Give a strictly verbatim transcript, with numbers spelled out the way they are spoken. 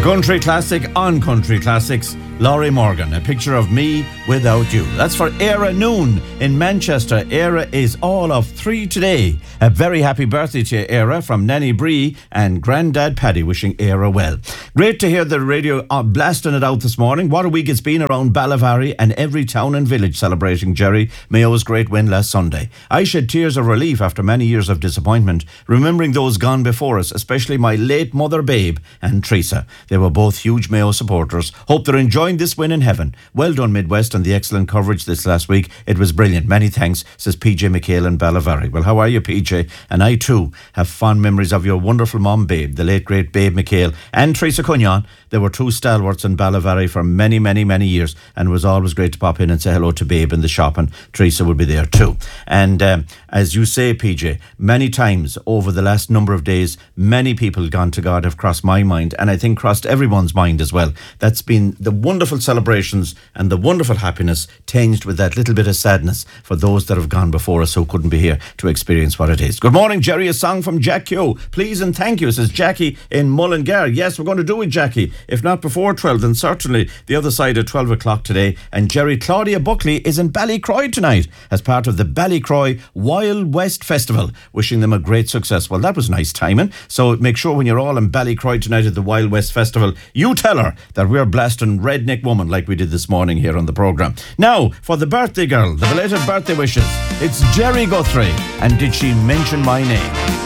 country classic on Country Classics, Laurie Morgan, A Picture of Me Without You. That's for Era Noon in Manchester. Era is all of three today. A very happy birthday to you, Era, from Nanny Bree and Grandad Paddy, wishing Era well. Great to hear the radio uh, blasting it out this morning. What a week it's been around Ballavary and every town and village celebrating Jerry Mayo's great win last Sunday. I shed tears of relief after many years of disappointment, remembering those gone before us, especially my late mother Babe and Teresa. They were both huge Mayo supporters. Hope they're enjoying this win in heaven. Well done, Midwest, and the excellent coverage this last week. It was brilliant. Many thanks, says P J McHale in Ballavary. Well, how are you, P J? And I too have fond memories of your wonderful mum, Babe, the late great Babe McHale, and Teresa Cunyon. They were two stalwarts in Ballavary for many, many, many years, and it was always great to pop in and say hello to Babe in the shop, and Teresa would be there too. And um, as you say, P J, many times over the last number of days, many people gone to God have crossed my mind, and I think crossed everyone's mind as well. That's been the wonderful celebrations and the wonderful happiness tinged with that little bit of sadness for those that have gone before us who couldn't be here to experience what it is. Good morning, Jerry. A song from Jack Q. Please and thank you, says Jackie in Mullingar. Yes, we're going to do it, Jackie. If not before twelve, then certainly the other side at twelve o'clock today. And Jerry, Claudia Buckley is in Ballycroy tonight as part of the Ballycroy Wild West Festival. Wishing them a great success. Well, that was nice timing. So make sure when you're all in Ballycroy tonight at the Wild West Festival, you tell her that we're blasting Redneck Woman like we did this morning here on the programme. Now, for the birthday girl, the belated birthday wishes, it's Jerry Guthrie. And did she mention my name?